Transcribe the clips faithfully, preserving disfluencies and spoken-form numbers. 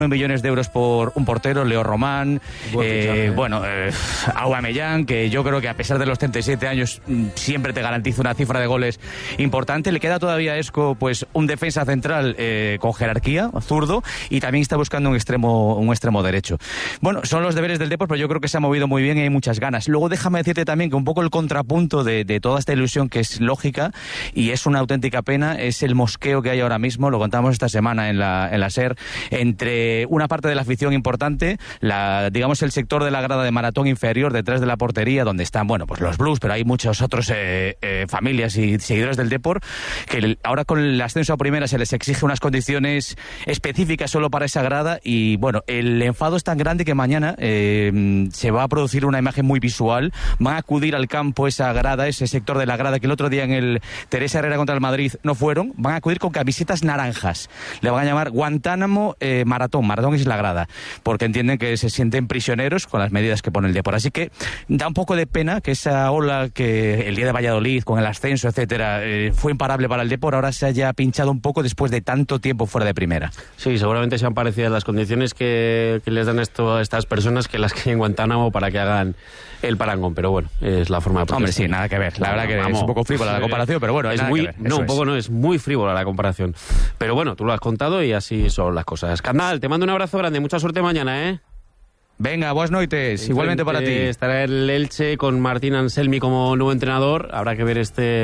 millones de euros por un portero, Leo Román, eh, bueno, eh, Aubameyang, que yo creo que a pesar de los treinta y siete años siempre te garantiza una cifra de goles importante. Le queda todavía a Isco pues un defensa central eh, con jerarquía, zurdo, y también está buscando un extremo un extremo derecho. Bueno, son los deberes del Depor, pero yo creo que se ha movido muy bien y hay muchas ganas. Luego déjame decirte también que un poco el contrapunto de, de toda esta ilusión, que es lógica y es una auténtica pena, es el mosqueo que hay ahora mismo, lo contamos esta semana en la, en la SER, entre una parte de la afición importante, la, digamos el sector de la grada de Maratón inferior, detrás de la portería, donde están, bueno, pues los Blues, pero hay muchos otros eh, eh, familias y seguidores del Depor, que ahora con el ascenso a primera se les exige unas condiciones específicas solo para esa grada y, bueno, el enfado es tan grande que mañana eh, se va a producir una imagen muy visual, van a acudir al campo esa grada, ese sector de la grada que el otro día en el Teresa Herrera contra el Madrid no fueron, van a acudir con camisetas naranjas, le van a llamar Guantánamo eh, Maratón, Maratón es la grada, porque entienden que se sienten prisioneros con las medidas que pone el Depor. Así que da un poco de pena que esa ola que el día de Valladolid, con el ascenso, etcétera, eh, fue imparable para el Depor, ahora se haya pinchado un poco después de tanto tiempo fuera de primera. Sí, seguramente sean parecidas las condiciones que, que les dan esto a estas personas que las que hay en Guantánamo para que hagan el parangón, pero bueno, es la forma de protestar. Hombre, sí, nada que ver. La verdad que vamos, es un poco frívola la comparación, pero bueno, es nada muy, que ver. no, un poco es. no, es muy frívola la comparación. Pero bueno, tú lo has contado y así son las cosas. Candal, te mando un abrazo grande, mucha suerte mañana, ¿eh? Venga, buenas noches, igualmente para ti. Estará el Elche con Martín Anselmi como nuevo entrenador. Habrá que ver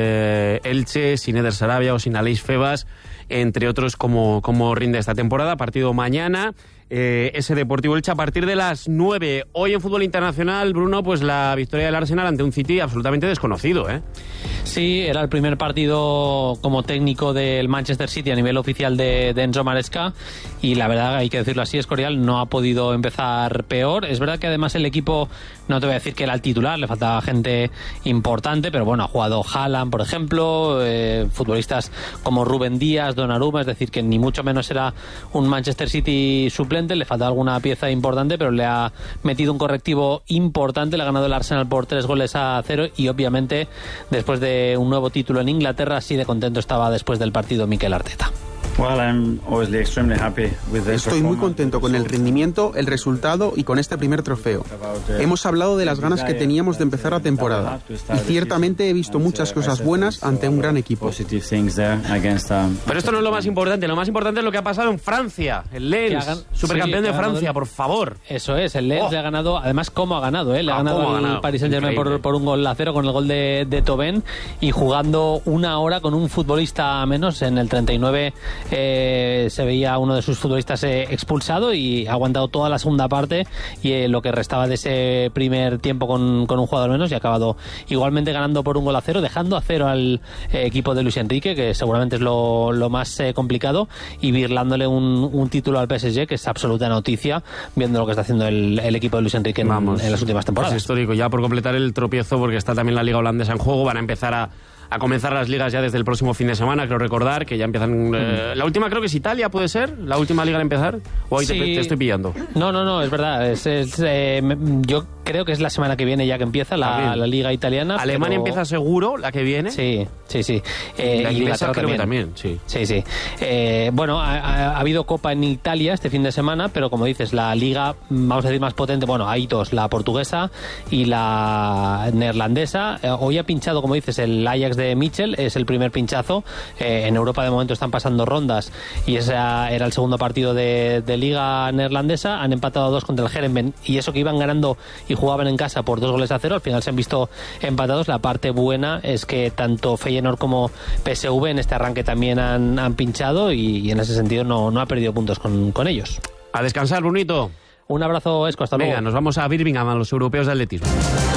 este Elche sin Eder Sarabia o sin Aleix Febas, entre otros, cómo, cómo rinde esta temporada. Partido mañana. Eh, ese Deportivo Elche a partir de las nueve. Hoy en fútbol internacional, Bruno, pues la victoria del Arsenal ante un City absolutamente desconocido, ¿eh? Sí, era el primer partido como técnico del Manchester City a nivel oficial de, de Enzo Maresca y la verdad, hay que decirlo así, Escorial no ha podido empezar peor. Es verdad que además el equipo, no te voy a decir que era el titular, le faltaba gente importante, pero bueno, ha jugado Haaland, por ejemplo, eh, futbolistas como Rubén Díaz, Donnarumma, es decir, que ni mucho menos era un Manchester City suplente. Le falta alguna pieza importante, pero le ha metido un correctivo importante, le ha ganado el Arsenal por tres goles a cero y obviamente después de un nuevo título en Inglaterra, así de contento estaba después del partido Mikel Arteta. Estoy muy contento con el rendimiento, el resultado y con este primer trofeo. Hemos hablado de las ganas que teníamos de empezar la temporada y ciertamente he visto muchas cosas buenas ante un gran equipo. Pero esto no es lo más importante, lo más importante es lo que ha pasado en Francia. El Lens, supercampeón sí, de Francia, por favor. Eso es, el Lens oh. le ha ganado, además cómo ha ganado, ¿eh? Le ha ah, ganado el ganado. Paris Saint-Germain por, por un gol a cero con el gol de, de Thauvin y jugando una hora con un futbolista menos en el treinta y nueve. Eh, se veía uno de sus futbolistas eh, expulsado y ha aguantado toda la segunda parte y eh, lo que restaba de ese primer tiempo con, con un jugador menos y ha acabado igualmente ganando por un gol a cero, dejando a cero al eh, equipo de Luis Enrique, que seguramente es lo, lo más eh, complicado, y birlándole un, un título al P S G, que es absoluta noticia viendo lo que está haciendo el, el equipo de Luis Enrique en, en las últimas temporadas. Es histórico, ya por completar el tropiezo, porque está también la Liga Holandesa en juego, van a empezar a a comenzar las ligas ya desde el próximo fin de semana, creo recordar que ya empiezan... Eh, la última creo que es Italia, ¿puede ser? ¿La última liga a empezar? ¿O ahí sí. te, te estoy pillando? No, no, no, es verdad. Es, es, eh, yo creo que es la semana que viene ya que empieza la, la liga italiana. ¿Alemania pero... empieza seguro la que viene? Sí, sí, sí. Eh, la inglesa creo que también, sí. Sí, sí. Eh, bueno, ha, ha habido Copa en Italia este fin de semana, pero como dices, la liga, vamos a decir, más potente, bueno, hay dos, la portuguesa y la neerlandesa. Eh, hoy ha pinchado, como dices, el Ajax de Michel, es el primer pinchazo. Eh, en Europa de momento están pasando rondas y ese era el segundo partido de, de liga neerlandesa. Han empatado a dos contra el Heerenveen y eso que iban ganando y jugaban en casa por dos goles a cero, al final se han visto empatados. La parte buena es que tanto Feyenoord como P S V en este arranque también han, han pinchado y, y en ese sentido no, no ha perdido puntos con, con ellos. A descansar, Brunito. Un abrazo, Esco, hasta luego. Venga, nos vamos a Birmingham, a los europeos de atletismo.